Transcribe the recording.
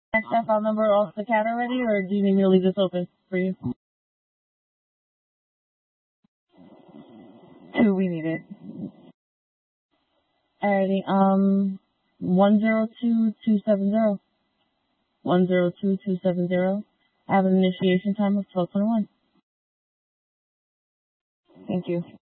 Next that file number off the CAD already, or do you need me to leave this open for you? 2, we need it. Alrighty, 102270. 102270. I have an initiation time of 12:21. Thank you.